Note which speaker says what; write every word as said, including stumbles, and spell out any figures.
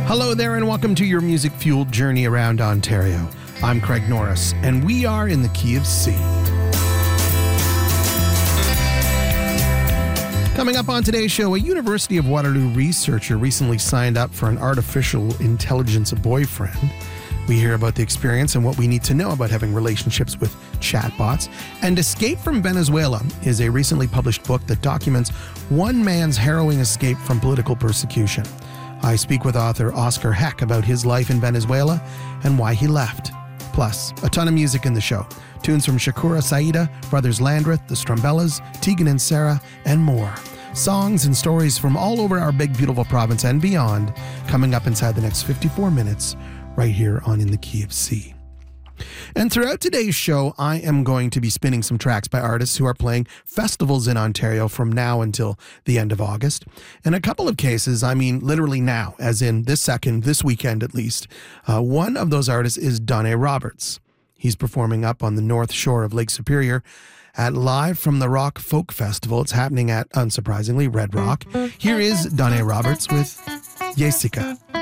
Speaker 1: Hello there and welcome to your music-fueled journey around Ontario. I'm Craig Norris, and we are in the Key of C. Coming up on today's show, a University of Waterloo researcher recently signed up for an artificial intelligence boyfriend. We hear about the experience and what we need to know about having relationships with chatbots. And Escape from Venezuela is a recently published book that documents one man's harrowing escape from political persecution. I speak with author Oscar Heck about his life in Venezuela and why he left. Plus, a ton of music in the show. Tunes from Shakura Saida, Brothers Landreth, the Strumbellas, Tegan and Sarah, and more. Songs and stories from all over our big, beautiful province and beyond, coming up inside the next fifty-four minutes, right here on In the Key of C. And throughout today's show, I am going to be spinning some tracks by artists who are playing festivals in Ontario from now until the end of August. In a couple of cases, I mean literally now, as in this second, this weekend at least, uh, one of those artists is Donné Roberts. He's performing up on the north shore of Lake Superior at Live from the Rock Folk Festival. It's happening at, unsurprisingly, Red Rock. Here is Donné Roberts with Jessica.